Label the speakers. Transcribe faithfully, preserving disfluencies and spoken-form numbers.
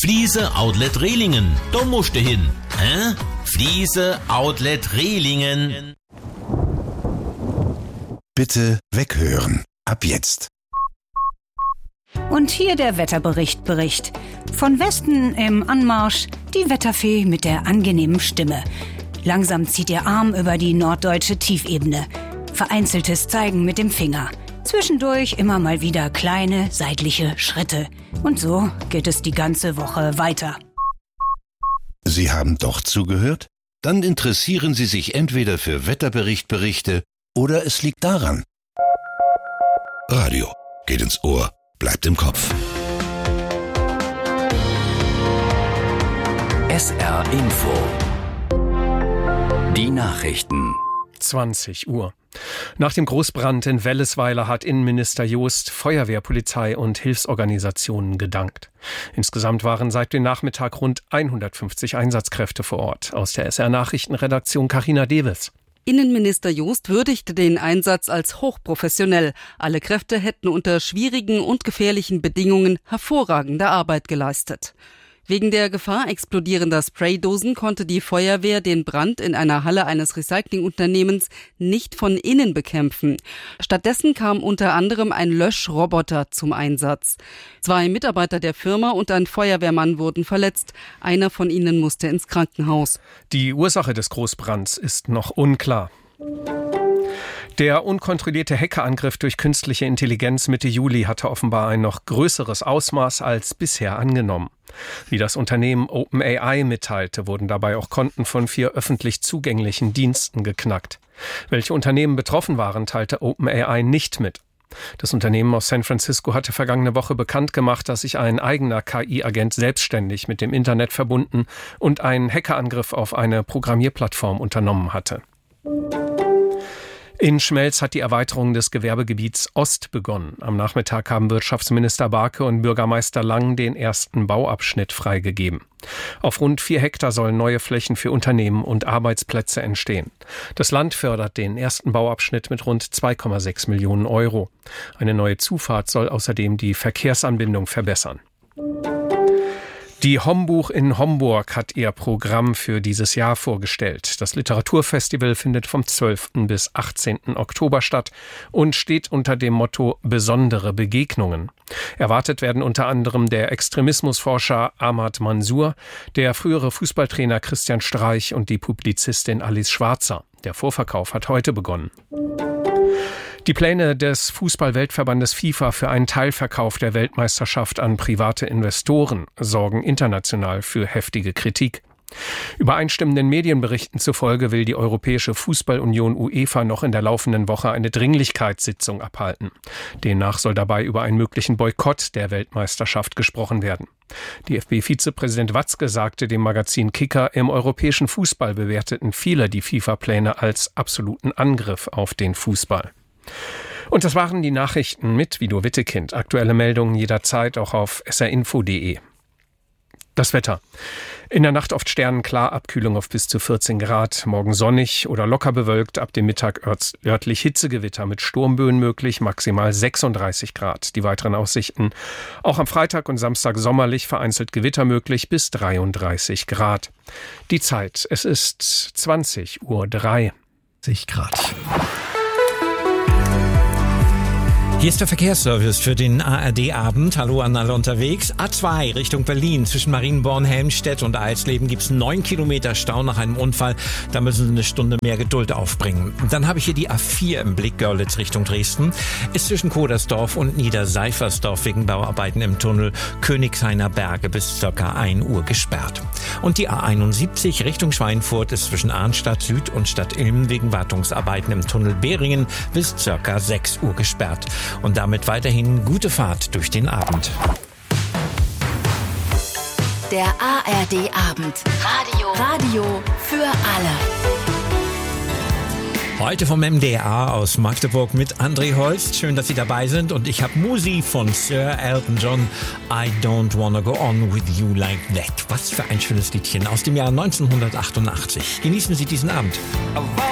Speaker 1: Fliese Outlet Rehlingen. Da musst du hin. Hä? Fliese Outlet Rehlingen.
Speaker 2: Bitte weghören. Ab jetzt.
Speaker 3: Und hier der Wetterbericht Bericht. Von Westen im Anmarsch die Wetterfee mit der angenehmen Stimme. Langsam zieht ihr Arm über die norddeutsche Tiefebene. Vereinzeltes Zeigen mit dem Finger. Zwischendurch immer mal wieder kleine seitliche Schritte. Und so geht es die ganze Woche weiter.
Speaker 2: Sie haben doch zugehört? Dann interessieren Sie sich entweder für Wetterberichtberichte oder es liegt daran. Radio geht ins Ohr, bleibt im Kopf.
Speaker 4: S R Info. Die Nachrichten.
Speaker 5: zwanzig Uhr. Nach dem Großbrand in Wellesweiler hat Innenminister Joost Feuerwehr, Polizei und Hilfsorganisationen gedankt. Insgesamt waren seit dem Nachmittag rund hundertfünfzig Einsatzkräfte vor Ort. Aus der S R-Nachrichtenredaktion Carina Dewes.
Speaker 6: Innenminister Joost würdigte den Einsatz als hochprofessionell. Alle Kräfte hätten unter schwierigen und gefährlichen Bedingungen hervorragende Arbeit geleistet. Wegen der Gefahr explodierender Spraydosen konnte die Feuerwehr den Brand in einer Halle eines Recyclingunternehmens nicht von innen bekämpfen. Stattdessen kam unter anderem ein Löschroboter zum Einsatz. Zwei Mitarbeiter der Firma und ein Feuerwehrmann wurden verletzt. Einer von ihnen musste ins Krankenhaus.
Speaker 5: Die Ursache des Großbrands ist noch unklar. Der unkontrollierte Hackerangriff durch künstliche Intelligenz Mitte Juli hatte offenbar ein noch größeres Ausmaß als bisher angenommen. Wie das Unternehmen OpenAI mitteilte, wurden dabei auch Konten von vier öffentlich zugänglichen Diensten geknackt. Welche Unternehmen betroffen waren, teilte OpenAI nicht mit. Das Unternehmen aus San Francisco hatte vergangene Woche bekannt gemacht, dass sich ein eigener K I-Agent selbstständig mit dem Internet verbunden und einen Hackerangriff auf eine Programmierplattform unternommen hatte. In Schmelz hat die Erweiterung des Gewerbegebiets Ost begonnen. Am Nachmittag haben Wirtschaftsminister Barke und Bürgermeister Lang den ersten Bauabschnitt freigegeben. Auf rund vier Hektar sollen neue Flächen für Unternehmen und Arbeitsplätze entstehen. Das Land fördert den ersten Bauabschnitt mit rund zwei Komma sechs Millionen Euro. Eine neue Zufahrt soll außerdem die Verkehrsanbindung verbessern. Die Hombuch in Homburg hat ihr Programm für dieses Jahr vorgestellt. Das Literaturfestival findet vom zwölften bis achtzehnten Oktober statt und steht unter dem Motto Besondere Begegnungen. Erwartet werden unter anderem der Extremismusforscher Ahmad Mansour, der frühere Fußballtrainer Christian Streich und die Publizistin Alice Schwarzer. Der Vorverkauf hat heute begonnen. Die Pläne des Fußball-Weltverbandes FIFA für einen Teilverkauf der Weltmeisterschaft an private Investoren sorgen international für heftige Kritik. Übereinstimmenden Medienberichten zufolge will die Europäische Fußballunion UEFA noch in der laufenden Woche eine Dringlichkeitssitzung abhalten. Demnach soll dabei über einen möglichen Boykott der Weltmeisterschaft gesprochen werden. D F B-Vizepräsident Watzke sagte dem Magazin Kicker, im europäischen Fußball bewerteten viele die FIFA-Pläne als absoluten Angriff auf den Fußball. Und das waren die Nachrichten mit Vido Wittekind. Aktuelle Meldungen jederzeit auch auf s r info punkt d e. Das Wetter. In der Nacht oft sternenklar, Abkühlung auf bis zu vierzehn Grad. Morgen sonnig oder locker bewölkt, ab dem Mittag örtlich Hitzegewitter mit Sturmböen möglich, maximal sechsunddreißig Grad. Die weiteren Aussichten. Auch am Freitag und Samstag sommerlich, vereinzelt Gewitter möglich bis dreiunddreißig Grad. Die Zeit, es ist zwanzig Uhr drei.
Speaker 7: Grad. Hier ist der Verkehrsservice für den A R D-Abend. Hallo an alle unterwegs. A zwei Richtung Berlin. Zwischen Marienborn, Helmstedt und Eisleben gibt es neun Kilometer Stau nach einem Unfall. Da müssen Sie eine Stunde mehr Geduld aufbringen. Dann habe ich hier die A vier im Blick, Görlitz Richtung Dresden. Ist zwischen Kodersdorf und Niederseifersdorf wegen Bauarbeiten im Tunnel Königshainer Berge bis ca. ein Uhr gesperrt. Und die A einundsiebzig Richtung Schweinfurt ist zwischen Arnstadt Süd und Stadt Ilm wegen Wartungsarbeiten im Tunnel Behringen bis ca. sechs Uhr gesperrt. Und damit weiterhin gute Fahrt durch den Abend.
Speaker 8: Der A R D-Abend. Radio. Radio für alle.
Speaker 7: Heute vom M D R aus Magdeburg mit André Holst. Schön, dass Sie dabei sind. Und ich habe Musi von Sir Elton John. I don't wanna go on with you like that. Was für ein schönes Liedchen aus dem Jahr neunzehnhundertachtundachtzig. Genießen Sie diesen Abend.